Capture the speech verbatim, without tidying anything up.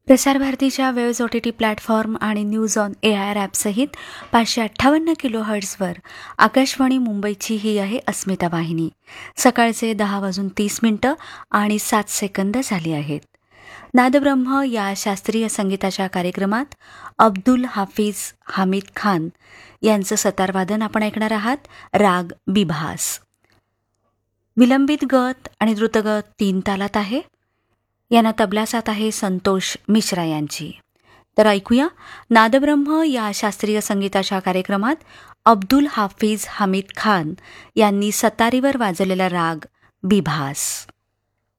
प्रसार भारतीच्या waves O T T platform आणि news on A I R ॲपसहित पाचशे अठ्ठावन्न किलो हर्ट्झवर आकाशवाणी मुंबईची ही आहे अस्मिता वाहिनी. सकाळचे दहा वाजून तीस मिनिटं आणि सात सेकंद झाली आहेत. नादब्रह्म या शास्त्रीय संगीताच्या कार्यक्रमात अब्दुल हाफिज हामिद खान यांचं सतारवादन आपण ऐकणार आहात. राग बिभास. विलंबित गत आणि द्रुतगत तीन तालात आहे. यांना तबला साथ आहे संतोष मिश्रा यांची. तर ऐकूया नादब्रह्म या शास्त्रीय संगीताच्या कार्यक्रमात अब्दुल हाफिज हामिद खान यांनी सतारीवर वाजवलेला राग बिभास.